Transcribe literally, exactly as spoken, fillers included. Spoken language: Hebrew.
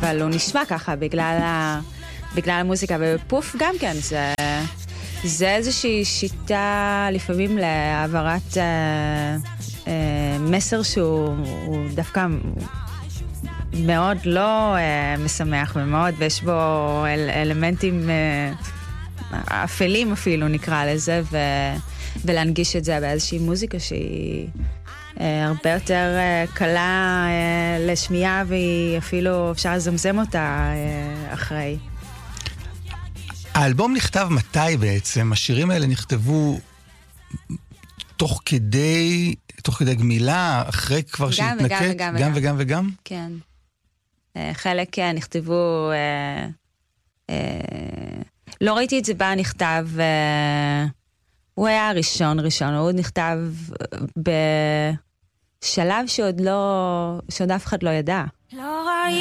אבל הוא נשמע ככה בגלל, ה... בגלל המוזיקה, ובפוף גם כן, זה, זה איזושהי שיטה לפעמים להעברת אה, אה, מסר שהוא דווקא מאוד לא אה, משמח ומאוד, ויש בו אל, אלמנטים אה, אפלים אפילו נקרא לזה, ו, ולהנגיש את זה באיזושהי מוזיקה שהיא אה, הרבה יותר אה, קלה אה, לשמיעה, והיא אפילו אפשר לזמזם אותה אה, אחרי. האלבום נכתב מתי בעצם? השירים האלה נכתבו תוך כדי, תוך כדי גמילה, אחרי כבר שהתנקט? גם וגם גם וגם וגם? כן. חלק נכתבו, לא ראיתי את זה בה נכתב, הוא היה הראשון ראשון, הוא נכתב בשלב שעוד לא, שעוד אף אחד לא ידע.